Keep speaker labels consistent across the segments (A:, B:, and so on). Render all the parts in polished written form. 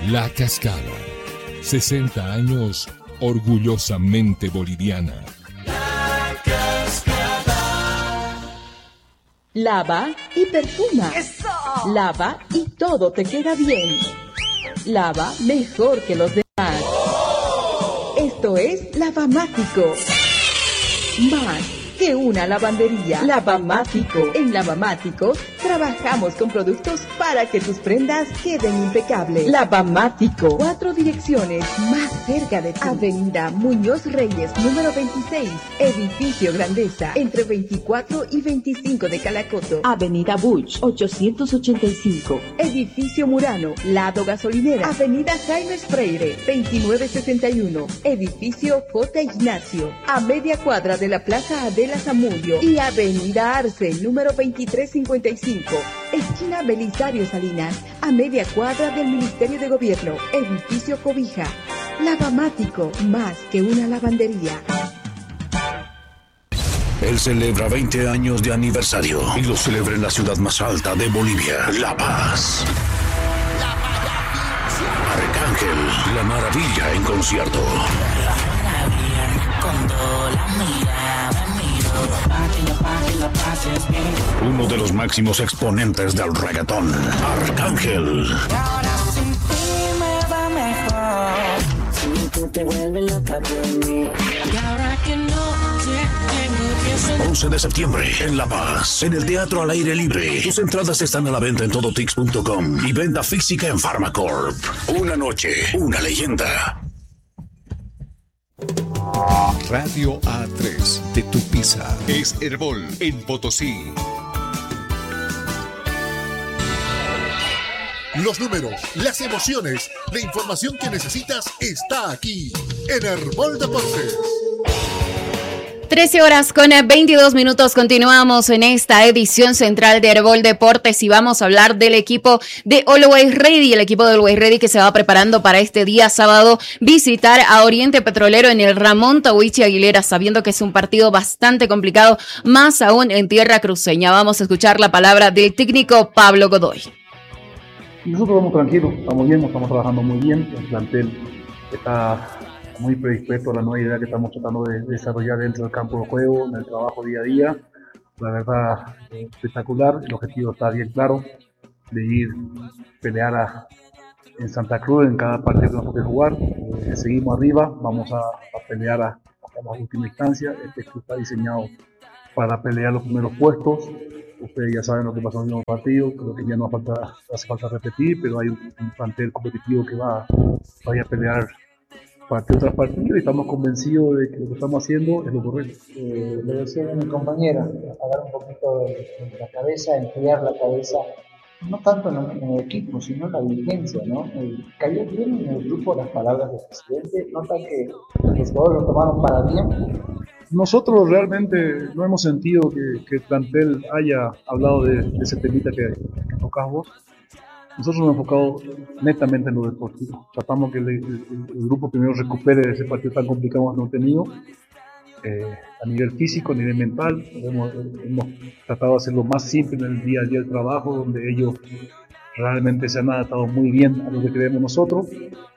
A: La Cascada. 60 años orgullosamente boliviana.
B: La Cascada.
C: Lava y perfuma.
B: ¡Eso!
C: Lava y todo te queda bien. Lava mejor que los demás. Esto es Lavamático. Más que una lavandería. Lavamático. En Lavamático trabajamos con productos para que tus prendas queden impecables. Lavamático. 4 direcciones más cerca de ti. Avenida Muñoz Reyes, número 26. Edificio Grandeza, entre 24 y 25 de Calacoto. Avenida Buch, 885. Edificio Murano, lado gasolinera. Avenida Jaime Freire, 2961. Edificio J. Ignacio, a media cuadra de la Plaza Adela Zamudio. Y Avenida Arce, número 2355. Esquina Belisario Salinas, a media cuadra del Ministerio de Gobierno. Edificio Cobija. Lavamático, más que una lavandería.
D: Él celebra 20 años de aniversario y lo celebra en la ciudad más alta de Bolivia, La Paz. Arcángel, La Maravilla en concierto. Uno de los máximos exponentes del reggaetón, Arcángel. 11 de septiembre en La Paz, en el Teatro al Aire Libre. Tus entradas están a la venta en todotix.com y venta física en Pharmacorp. Una noche, una leyenda.
A: Radio A3 de Tupiza es Herbol en Potosí.
E: Los números, las emociones, la información que necesitas está aquí en Herbol Deportes.
F: 13 horas con 22 minutos. Continuamos en esta edición central de Herbol Deportes y vamos a hablar del equipo de Always Ready, el equipo de Always Ready que se va preparando para este día sábado visitar a Oriente Petrolero en el Ramón Tahuichi Aguilera, sabiendo que es un partido bastante complicado, más aún en tierra cruceña. Vamos a escuchar la palabra del técnico Pablo Godoy.
G: Nosotros vamos tranquilos, estamos bien, estamos trabajando muy bien, el plantel está muy predispuesto a la nueva idea que estamos tratando de desarrollar dentro del campo de juego, en el trabajo día a día. La verdad, espectacular, el objetivo está bien claro, de ir pelear en Santa Cruz en cada partido que nos toque jugar. Seguimos arriba, vamos a pelear hasta la última instancia. Este club está diseñado para pelear los primeros puestos. Ustedes ya saben lo que pasó en el último partido, creo que ya no hace falta repetir, pero hay un plantel competitivo que va a ir a pelear partido tras partido y estamos convencidos de que lo que estamos haciendo es lo correcto.
H: Le decía a mi compañera, apagar un poquito de la cabeza, enfriar la cabeza, no tanto en el equipo, sino en la dirigencia, ¿no? Cayó bien en el grupo las palabras del presidente, nota que los jugadores lo tomaron para bien.
G: Nosotros realmente no hemos sentido que el plantel haya hablado de ese temita que tocas vos. Nosotros nos hemos enfocado netamente en lo deportivo. Tratamos que el grupo primero recupere ese partido tan complicado que hemos tenido, a nivel físico, a nivel mental. Hemos tratado de hacerlo más simple en el día a día del trabajo, donde ellos realmente se han adaptado muy bien a lo que creemos nosotros.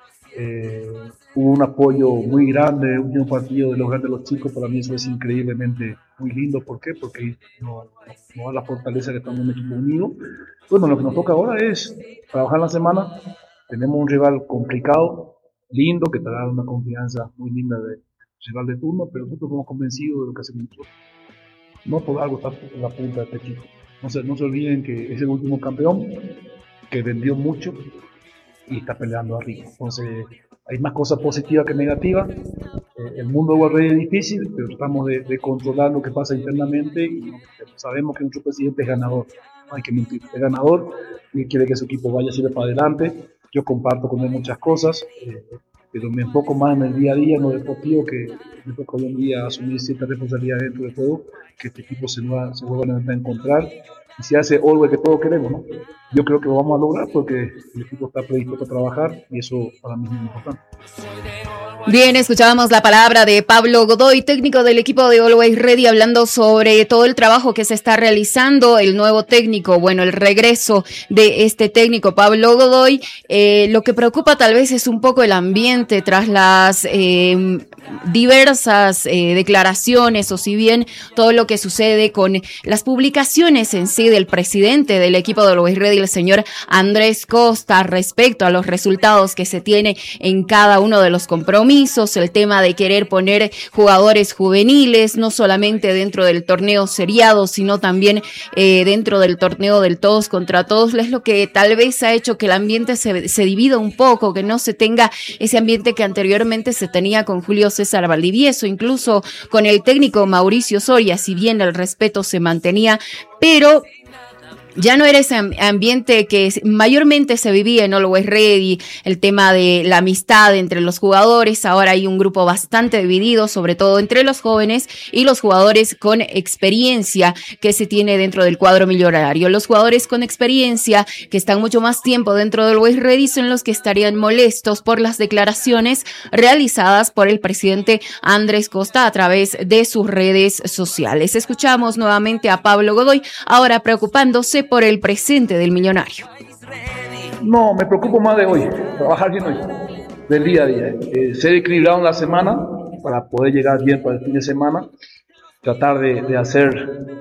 G: Hubo un apoyo muy grande, el último partido de los grandes de los chicos, para mí eso es increíblemente muy lindo. ¿Por qué? Porque no da la fortaleza que estamos en un equipo unido. Bueno, lo que nos toca ahora es trabajar la semana. Tenemos un rival complicado, lindo, que te da una confianza muy linda de rival de turno, pero nosotros estamos convencidos de lo que hacemos nosotros. No por algo está en la punta de este equipo. No se olviden que es el último campeón, que vendió mucho y está peleando arriba. Entonces, hay más cosas positivas que negativas. El mundo igual es difícil, pero tratamos de controlar lo que pasa internamente y sabemos que nuestro presidente es ganador. No hay que mentir, es ganador y quiere que su equipo vaya siempre para adelante. Yo comparto con él muchas cosas, pero me enfoco más en el día a día, en lo deportivo, que me toca hoy en día asumir cierta responsabilidad dentro del juego, que este equipo se vuelva a encontrar y se hace algo que todos queremos, ¿no? yo creo que lo vamos a lograr porque el equipo está predispuesto a trabajar y eso para mí es muy importante.
F: Bien, escuchábamos la palabra de Pablo Godoy, técnico del equipo de Always Ready, hablando sobre todo el trabajo que se está realizando, el nuevo técnico, bueno, el regreso de este técnico, Pablo Godoy. Lo que preocupa tal vez es un poco el ambiente tras las diversas declaraciones, o si bien todo lo que sucede con las publicaciones en sí del presidente del equipo de Always Ready, el señor Andrés Costa, respecto a los resultados que se tiene en cada uno de los compromisos, el tema de querer poner jugadores juveniles, no solamente dentro del torneo seriado, sino también dentro del torneo del todos contra todos, es lo que tal vez ha hecho que el ambiente se divida un poco, que no se tenga ese ambiente que anteriormente se tenía con Julio César Valdivieso, incluso con el técnico Mauricio Soria, si bien el respeto se mantenía, pero ya no era ese ambiente que mayormente se vivía en Always Ready, el tema de la amistad entre los jugadores. Ahora hay un grupo bastante dividido, sobre todo entre los jóvenes y los jugadores con experiencia que se tiene dentro del cuadro millonario. Los jugadores con experiencia que están mucho más tiempo dentro de Always Ready son los que estarían molestos por las declaraciones realizadas por el presidente Andrés Costa a través de sus redes sociales. Escuchamos nuevamente a Pablo Godoy, ahora preocupándose por el presente del millonario.
G: No, me preocupo más de hoy, trabajar bien hoy, del día a día. Ser equilibrado en la semana para poder llegar bien para el fin de semana, tratar de hacer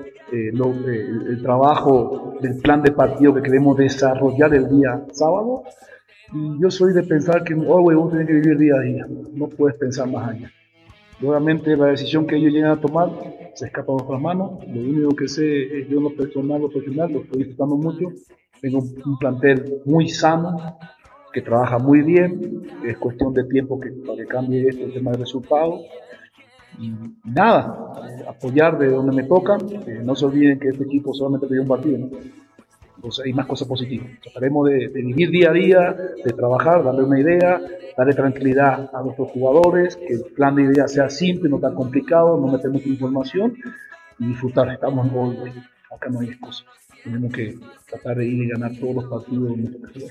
G: el trabajo del plan de partido que queremos desarrollar el día sábado. Y yo soy de pensar que vos tenés que vivir día a día, no puedes pensar más allá. Obviamente la decisión que ellos llegan a tomar se escapa de nuestras manos. Lo único que sé es yo lo profesional, lo estoy disfrutando mucho. Tengo un plantel muy sano, que trabaja muy bien. Es cuestión de tiempo para que cambie esto, el tema de resultados. Y nada, apoyar de donde me toca. No se olviden que este equipo solamente perdió un partido, ¿no? Entonces hay más cosas positivas. Trataremos de vivir día a día, de trabajar, darle una idea, darle tranquilidad a nuestros jugadores, que el plan de idea sea simple, no tan complicado, no metemos información y disfrutar. Estamos en gol, acá no hay excusa. Tenemos que tratar de ir y ganar todos los partidos de nuestro partido.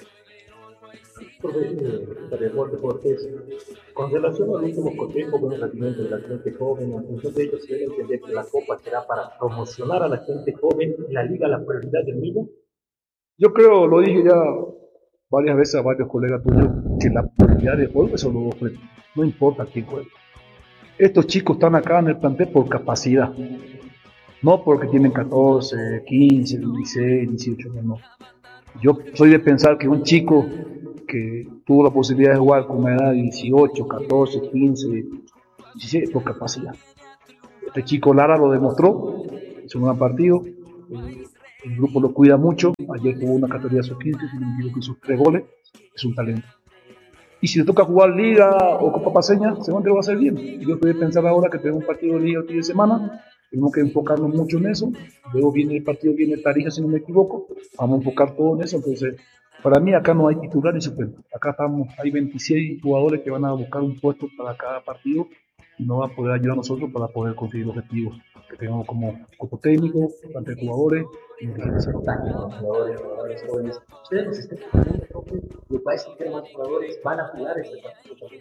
I: Con relación al último cotejo con el rendimiento de la gente joven, en función de ello se debe entender que la Copa será para promocionar a la gente joven y la Liga la prioridad del mismo.
G: Yo creo, lo dije ya varias veces a varios colegas tuyos, que la prioridad de juego son los dos frentes. No importa quién juegue. Estos chicos están acá en el plantel por capacidad. No porque tienen 14, 15, 16, 18 años, no. Yo soy de pensar que un chico que tuvo la posibilidad de jugar con una edad de 18, 14, 15, 16, por capacidad. Este chico Lara lo demostró, hizo un gran partido. El grupo lo cuida mucho. Ayer jugó una categoría sub-15, si no me equivoco, hizo 3 goles. Es un talento. Y si le toca jugar Liga o Copa Paceña, seguramente lo va a hacer bien. Yo estoy de pensar ahora que tenemos un partido de Liga el fin de semana. Tenemos que enfocarnos mucho en eso. Luego viene el partido, viene Tarija, si no me equivoco. Vamos a enfocar todo en eso. Entonces, para mí acá no hay titular ni suplente. Acá hay 26 jugadores que van a buscar un puesto para cada partido y nos va a poder ayudar a nosotros para poder conseguir los objetivos que tengamos como cuerpo técnico, plantel de jugadores y
I: jugadores jóvenes. Ustedes están me parece que más jugadores van a jugar este partido.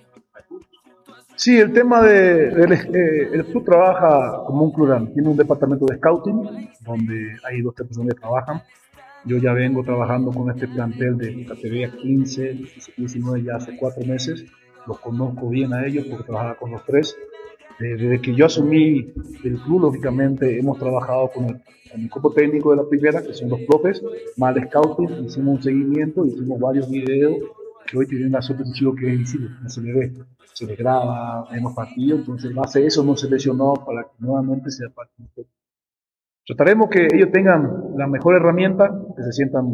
G: Sí, el tema el club trabaja como un club, tiene un departamento de scouting donde hay 2 personas que trabajan. Yo ya vengo trabajando con este plantel de categoría 15, 19 ya hace 4 meses. Los conozco bien a ellos porque trabajaba con los 3. Desde que yo asumí el club, lógicamente hemos trabajado con el cuerpo técnico de la primera, que son los profes, más el scouting, hicimos un seguimiento, hicimos varios videos que hoy tienen la suerte de chico que es visible, no se le ve, se le graba en los partidos, entonces en base a eso no se lesionó para que nuevamente sea parte de nosotros. Trataremos que ellos tengan la mejor herramienta, que se sientan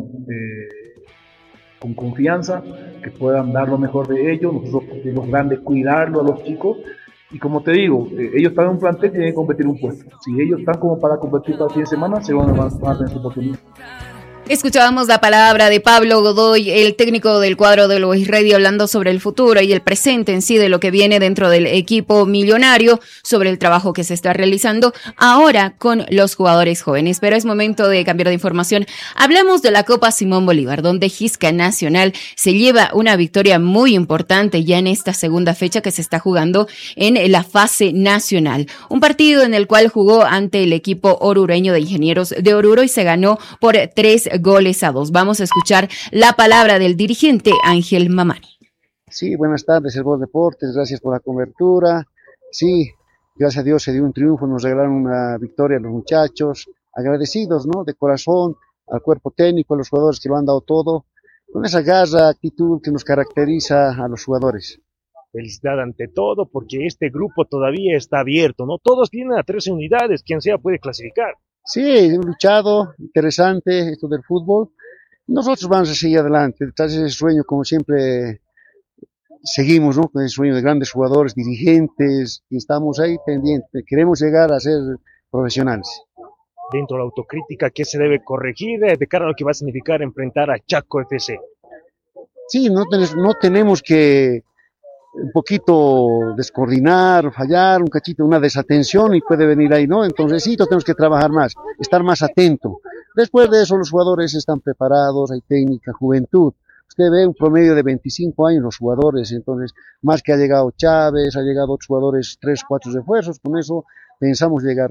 G: con confianza, que puedan dar lo mejor de ellos, nosotros los grandes cuidarlo a los chicos. Y como te digo, ellos están en un plantel que tienen que competir un puesto. Si ellos están como para competir para el fin de semana, se van a tener su oportunidad.
F: Escuchábamos la palabra de Pablo Godoy, el técnico del cuadro de Always Ready, hablando sobre el futuro y el presente en sí de lo que viene dentro del equipo millonario, sobre el trabajo que se está realizando ahora con los jugadores jóvenes. Pero es momento de cambiar de información. Hablamos de la Copa Simón Bolívar, donde Gisca Nacional se lleva una victoria muy importante ya en esta segunda fecha que se está jugando en la fase nacional. Un partido en el cual jugó ante el equipo orureño de Ingenieros de Oruro y se ganó por 3-2. Vamos a escuchar la palabra del dirigente Ángel Mamani.
J: Sí, buenas tardes, Herbol Deportes, gracias por la cobertura. Sí, gracias a Dios se dio un triunfo, nos regalaron una victoria a los muchachos, agradecidos, ¿no? De corazón al cuerpo técnico, a los jugadores que lo han dado todo, con esa garra, actitud que nos caracteriza a los jugadores.
I: Felicidad ante todo, porque este grupo todavía está abierto, ¿no? Todos tienen a 13 unidades, quien sea puede clasificar.
J: Sí, hemos luchado, interesante esto del fútbol. Nosotros vamos a seguir adelante, tras ese sueño, como siempre, seguimos, ¿no? Con ese sueño de grandes jugadores, dirigentes, y estamos ahí pendientes. Queremos llegar a ser profesionales.
I: Dentro de la autocrítica, ¿qué se debe corregir de cara a lo que va a significar enfrentar a Chaco FC?
J: Sí, no tenemos que un poquito descoordinar, fallar, un cachito, una desatención y puede venir ahí, ¿no? Entonces sí, tenemos que trabajar más, estar más atento. Después de eso los jugadores están preparados, hay técnica, juventud. Usted ve un promedio de 25 años los jugadores, entonces más que ha llegado Chávez, ha llegado otros jugadores, 3, 4 refuerzos, con eso pensamos llegar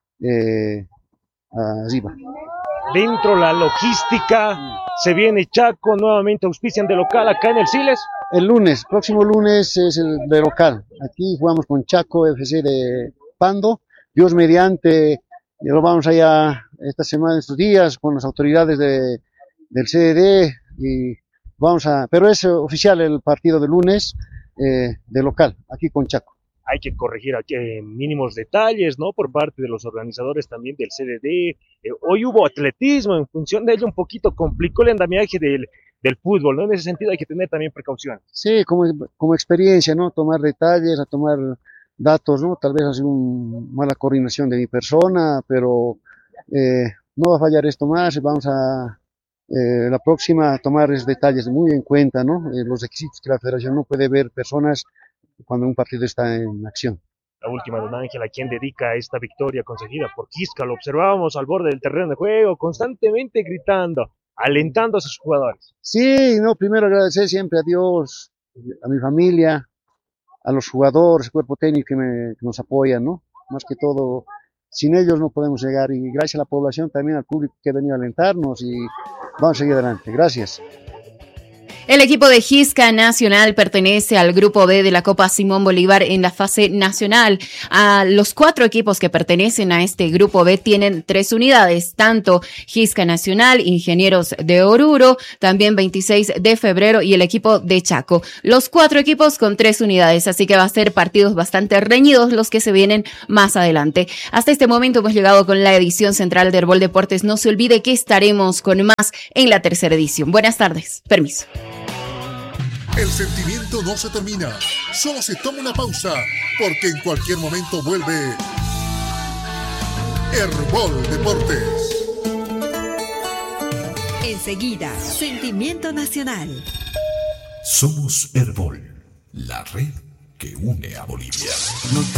J: arriba.
I: Dentro de la logística, se viene Chaco, nuevamente auspician de local acá en el Siles.
J: El lunes, próximo lunes es el de local. Aquí jugamos con Chaco FC de Pando. Dios mediante, ya lo vamos allá esta semana, estos días, con las autoridades del CDD y pero es oficial el partido de lunes de local, aquí con Chaco.
I: Hay que corregir aquí mínimos detalles, ¿no? Por parte de los organizadores también del CDD. Hoy hubo atletismo, en función de ello un poquito complicó el andamiaje del fútbol, ¿no? En ese sentido hay que tener también precaución.
J: Sí, como experiencia, ¿no? Tomar detalles, a tomar datos, ¿no? Tal vez ha sido una mala coordinación de mi persona, pero no va a fallar esto más. Vamos a la próxima tomar esos detalles muy en cuenta, ¿no? Los requisitos que la federación no puede ver personas cuando un partido está en acción.
I: La última, don Ángel, ¿a quién dedica esta victoria conseguida por Gisca? Lo observábamos al borde del terreno de juego, constantemente gritando, alentando a sus jugadores.
J: Sí, no, primero agradecer siempre a Dios, a mi familia, a los jugadores, el cuerpo técnico que nos apoya, ¿no? Más que todo, sin ellos no podemos llegar, y gracias a la población, también al público que ha venido a alentarnos, y vamos a seguir adelante. Gracias.
F: El equipo de Gisca Nacional pertenece al grupo B de la Copa Simón Bolívar en la fase nacional. Los 4 equipos que pertenecen a este grupo B tienen 3 unidades, tanto Gisca Nacional, Ingenieros de Oruro, también 26 de febrero y el equipo de Chaco. Los 4 equipos con 3 unidades, así que va a ser partidos bastante reñidos los que se vienen más adelante. Hasta este momento hemos llegado con la edición central de Herbol Deportes. No se olvide que estaremos con más en la tercera edición. Buenas tardes. Permiso.
E: El sentimiento no se termina, solo se toma una pausa, porque en cualquier momento vuelve Herbol Deportes.
K: Enseguida, Sentimiento Nacional.
A: Somos Herbol, la red que une a Bolivia.